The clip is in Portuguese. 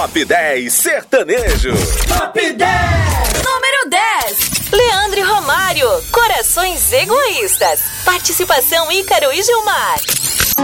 Top 10 Sertanejo. Top 10. Número 10. Leandro e Romário, Corações Egoístas. Participação Ícaro e Gilmar.